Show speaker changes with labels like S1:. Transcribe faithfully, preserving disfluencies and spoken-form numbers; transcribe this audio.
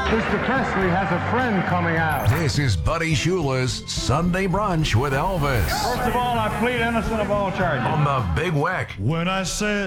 S1: Mister Presley has a friend coming out.
S2: This is Buddy Shula's Sunday Brunch with Elvis
S3: First of all, I plead innocent of all charges.
S2: on the Big Weck.
S4: When I said